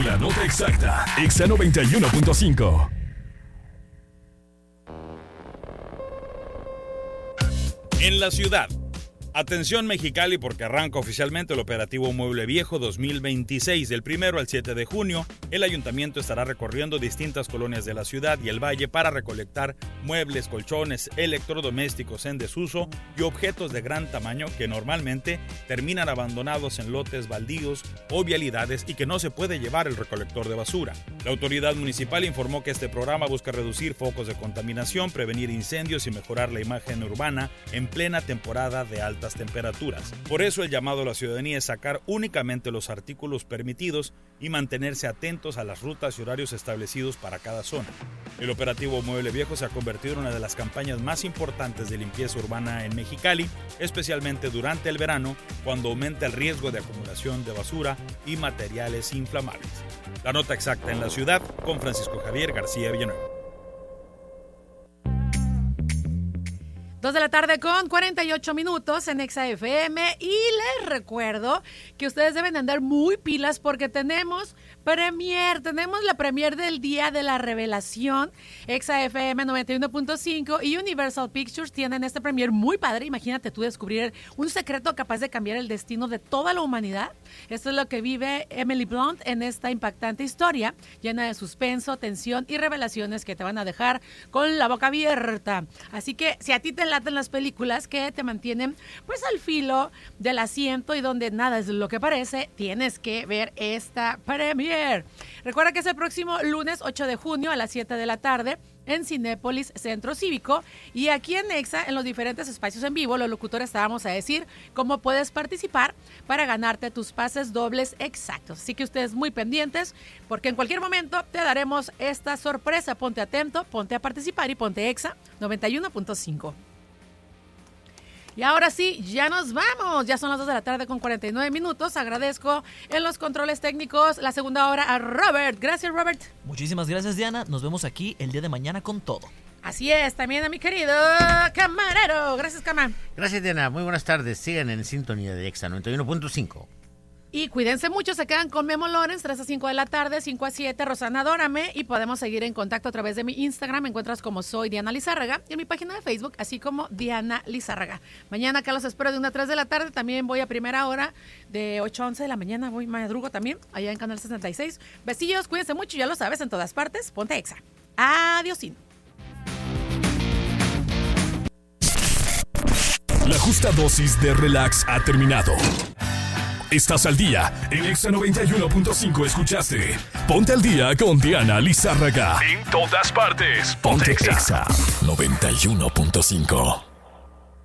con la nota exacta. Exa 91.5. En la ciudad. Atención Mexicali, porque arranca oficialmente el operativo Mueble Viejo 2026. Del 1 al 7 de junio, el ayuntamiento estará recorriendo distintas colonias de la ciudad y el valle para recolectar muebles, colchones, electrodomésticos en desuso y objetos de gran tamaño que normalmente terminan abandonados en lotes baldíos o vialidades y que no se puede llevar el recolector de basura. La autoridad municipal informó que este programa busca reducir focos de contaminación, prevenir incendios y mejorar la imagen urbana en plena temporada de alta temperaturas. Por eso el llamado a la ciudadanía es sacar únicamente los artículos permitidos y mantenerse atentos a las rutas y horarios establecidos para cada zona. El operativo Mueble Viejo se ha convertido en una de las campañas más importantes de limpieza urbana en Mexicali, especialmente durante el verano, cuando aumenta el riesgo de acumulación de basura y materiales inflamables. La nota exacta en la ciudad con Francisco Javier García Villanueva. 2 de la tarde con 48 minutos en Exa FM y les recuerdo que ustedes deben andar muy pilas porque tenemos la premier del Día de la Revelación. Exa FM 91.5 y Universal Pictures tienen este premier muy padre. Imagínate tú descubrir un secreto capaz de cambiar el destino de toda la humanidad. Esto es lo que vive Emily Blunt en esta impactante historia llena de suspenso, tensión y revelaciones que te van a dejar con la boca abierta. Así que si a ti te laten las películas que te mantienen pues al filo del asiento y donde nada es lo que parece, tienes que ver esta premier. Recuerda que es el próximo lunes 8 de junio a las 7 de la tarde en Cinépolis Centro Cívico, y aquí en Exa, en los diferentes espacios en vivo, los locutores te vamos a decir cómo puedes participar para ganarte tus pases dobles exactos. Así que ustedes muy pendientes, porque en cualquier momento te daremos esta sorpresa. Ponte atento, ponte a participar y ponte Exa 91.5. Y ahora sí, ya nos vamos. Ya son las 2 de la tarde con 49 minutos. Agradezco en los controles técnicos la segunda hora a Robert. Gracias, Robert. Muchísimas gracias, Diana. Nos vemos aquí el día de mañana con todo. Así es, también a mi querido camarero. Gracias, Cama. Gracias, Diana. Muy buenas tardes. Sigan en sintonía de Exa 91.5. Y cuídense mucho, se quedan con Memo Lawrence, 3 a 5 de la tarde, 5 a 7, Rosana Adórame, y podemos seguir en contacto a través de mi Instagram, me encuentras como soy Diana Lizárraga, y en mi página de Facebook, así como Diana Lizárraga. Mañana acá los espero de 1 a 3 de la tarde, también voy a primera hora, de 8 a 11 de la mañana, voy madrugo también, allá en Canal 66. Besillos, cuídense mucho, ya lo sabes, en todas partes, ponte Exa. Adiósín. La justa dosis de relax ha terminado. Estás al día. En Exa 91.5 escuchaste Ponte al Día con Diana Lizárraga. En todas partes. Ponte Exa 91.5.